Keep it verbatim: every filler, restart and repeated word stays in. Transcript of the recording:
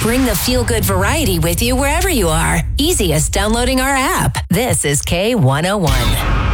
Bring the feel-good variety with you wherever you are. Easiest downloading our app. This is K one oh one.